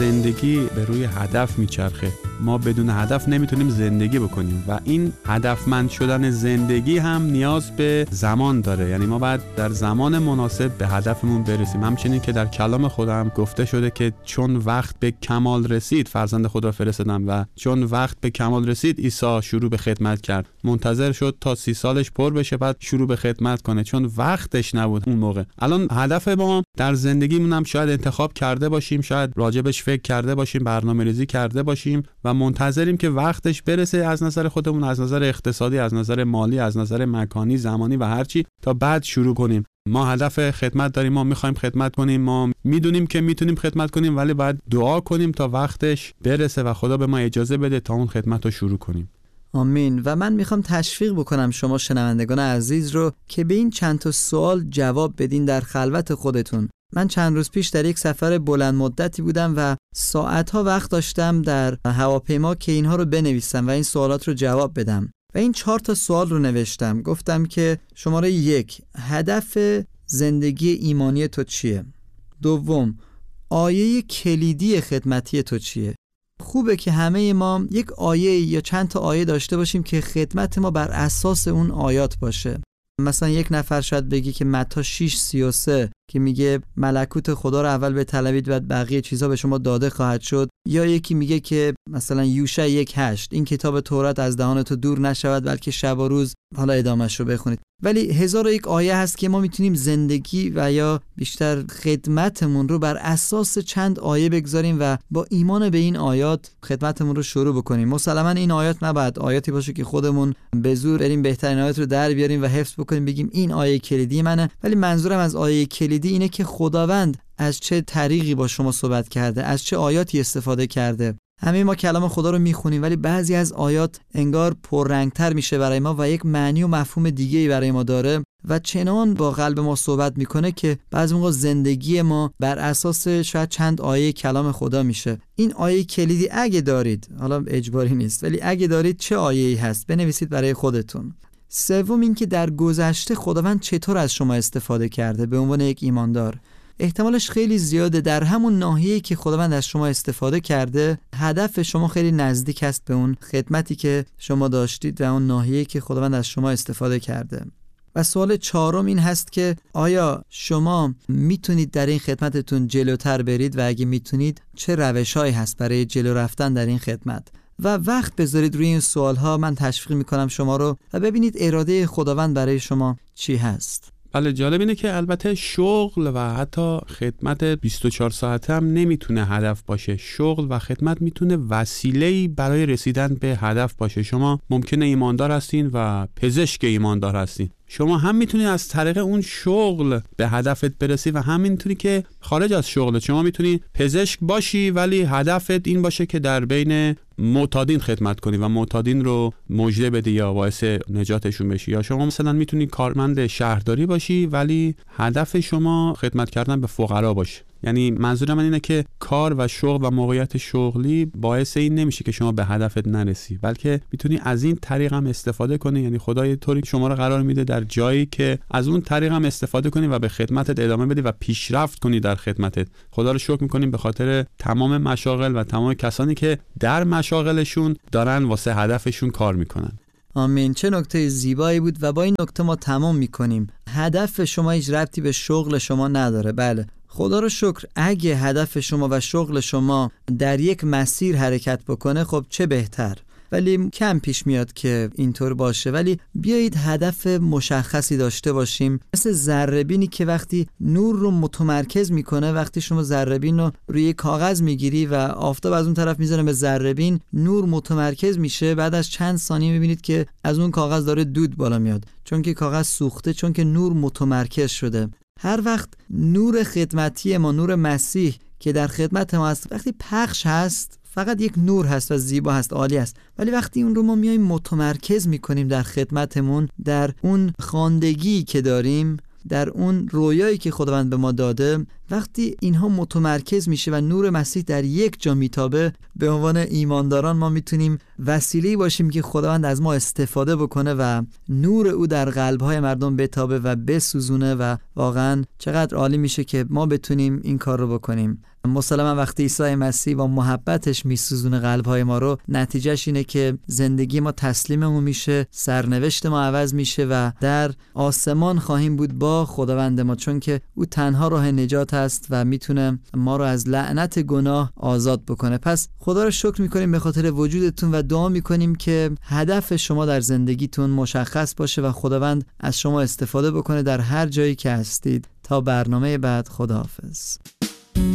زندگی به روی هدف میچرخه. ما بدون هدف نمیتونیم زندگی بکنیم و این هدفمند شدن زندگی هم نیاز به زمان داره. یعنی ما باید در زمان مناسب به هدفمون برسیم. همچنین که در کلام خودم گفته شده که چون وقت به کمال رسید فرزند خود را فرستادم و چون وقت به کمال رسید عیسی شروع به خدمت کرد. منتظر شد تا 30 سالش پر بشه بعد شروع به خدمت کنه، چون وقتش نبود اون موقع. الان هدف ما در زندگیمون هم شاید انتخاب کرده باشیم، شاید راجبش فکر کرده باشیم، برنامه‌ریزی کرده باشیم و منتظریم که وقتش برسه، از نظر خودمون، از نظر اقتصادی، از نظر مالی، از نظر مکانی، زمانی و هر چی، تا بعد شروع کنیم. ما هدف خدمت داریم، ما می‌خوایم خدمت کنیم، ما میدونیم که میتونیم خدمت کنیم، ولی باید دعا کنیم تا وقتش برسه و خدا به ما اجازه بده تا اون خدمت رو شروع کنیم. آمین. و من میخوام تشویق بکنم شما شنوندگان عزیز رو که به این چند تا سوال جواب بدین در خلوت خودتون. من چند روز پیش در یک سفر بلند مدتی بودم و ساعتها وقت داشتم در هواپیما که اینها رو بنویسم و این سوالات رو جواب بدم و این 4 تا سوال رو نوشتم. گفتم که شماره 1 هدف زندگی ایمانی تو چیه؟ 2 آیه کلیدی خدمتی تو چیه؟ خوبه که همه ما یک آیه یا چند تا آیه داشته باشیم که خدمت ما بر اساس اون آیات باشه. مثلا یک نفر شاید بگی که متی 6:33 که میگه ملکوت خدا رو اول به طلبید بعد بقیه چیزها به شما داده خواهد شد، یا یکی میگه که مثلا یوشع 1:8 این کتاب تورات از دهان تو دور نشود بلکه شب و روز، حالا ادامهش رو بخونید. ولی 1001 آیه هست که ما میتونیم زندگی و یا بیشتر خدمتمون رو بر اساس چند آیه بگذاریم و با ایمان به این آیات خدمتمون رو شروع بکنیم. مسلما این آیات نباید آیاتی باشه که خودمون به زور بریم بهترین آیات رو در بیاریم و حفظ بکنیم بگیم این آیه کلیدی منه. ولی منظورم از آیه کلیدی اینه که خداوند از چه طریقی با شما صحبت کرده، از چه آیاتی استفاده کرده. همه ما کلام خدا رو میخونیم ولی بعضی از آیات انگار پررنگتر میشه برای ما و یک معنی و مفهوم دیگه‌ای برای ما داره و چنان با قلب ما صحبت میکنه که بعضی موقع زندگی ما بر اساس شاید چند آیه کلام خدا میشه. این آیه کلیدی اگه دارید، حالا اجباری نیست، ولی اگه دارید چه آیه‌ای هست بنویسید برای خودتون. 3 این که در گذشته خداوند چطور از شما استفاده کرده به عنوان یک ایماندار. احتمالش خیلی زیاده در همون ناحیه‌ای که خداوند از شما استفاده کرده هدف شما خیلی نزدیک است به اون خدمتی که شما داشتید و اون ناحیه‌ای که خداوند از شما استفاده کرده. و سوال 4 این هست که آیا شما میتونید در این خدمتتون جلوتر برید و اگه میتونید چه روش‌هایی هست برای جلو رفتن در این خدمت؟ و وقت بذارید روی این سوال‌ها. من تشویق میکنم شما رو و ببینید اراده خداوند برای شما چی هست. بله، جالب اینه که البته شغل و حتی خدمت 24 ساعته هم نمیتونه هدف باشه. شغل و خدمت میتونه وسیله‌ای برای رسیدن به هدف باشه. شما ممکنه ایماندار هستین و پزشک ایماندار هستین. شما هم میتونی از طریق اون شغل به هدفت برسی و هم میتونی که خارج از شغل شما میتونی پزشک باشی ولی هدفت این باشه که در بین معتادین خدمت کنی و معتادین رو مژده بدی یا باعث نجاتشون بشی. یا شما مثلا میتونی کارمند شهرداری باشی ولی هدف شما خدمت کردن به فقرا باشه. یعنی منظور من اینه که کار و شغل و موقعیت شغلی باعث این نمیشه که شما به هدفت نرسی، بلکه میتونی از این طریق هم استفاده کنی. یعنی خدا یه طوری شما رو قرار میده در جایی که از اون طریق هم استفاده کنی و به خدمتت ادامه بدی و پیشرفت کنی در خدمتت. خدا رو شکر میکنیم به خاطر تمام مشاغل و تمام کسانی که در مشاغلشون دارن واسه هدفشون کار میکنن. آمین. چه نکته زیبایی بود و با این نکته ما تمام میکنیم. هدف شما هیچ ربطی به شغل شما نداره. بله، خدا رو شکر اگه هدف شما و شغل شما در یک مسیر حرکت بکنه خب چه بهتر، ولی کم پیش میاد که اینطور باشه. ولی بیایید هدف مشخصی داشته باشیم، مثل ذره‌بینی که وقتی نور رو متمرکز میکنه، وقتی شما ذره‌بین رو روی کاغذ میگیری و آفتاب از اون طرف میزنه به ذره‌بین، نور متمرکز میشه، بعد از چند ثانیه میبینید که از اون کاغذ داره دود بالا میاد، چون که کاغذ سوخته، چون که نور متمرکز شده. هر وقت نور خدمتی ما، نور مسیح که در خدمت ما هست، وقتی پخش هست فقط یک نور هست و زیبا هست، عالی است، ولی وقتی اون رو ما میایم متمرکز میکنیم در خدمتمون، در اون خواندگی که داریم، در اون رویایی که خداوند به ما داده وقتی اینها متمرکز میشه و نور مسیح در یک جا میتابه، به عنوان ایمانداران ما میتونیم وسیله‌ای باشیم که خداوند از ما استفاده بکنه و نور او در قلب‌های مردم بتابه و بسوزونه و واقعا چقدر عالی میشه که ما بتونیم این کار رو بکنیم. مسلما وقتی عیسی مسیح با محبتش میسوزونه قلب‌های ما رو، نتیجهش اینه که زندگی ما تسلیممون میشه، سرنوشت ما عوض میشه و در آسمان خواهیم بود با خداوند ما، چون که او تنها راه نجات است و میتونه ما رو از لعنت گناه آزاد بکنه. پس خدا رو شکر میکنیم به خاطر وجودتون و دعا میکنیم که هدف شما در زندگیتون مشخص باشه و خداوند از شما استفاده بکنه در هر جایی که هستید. تا برنامه بعد، خداحافظ.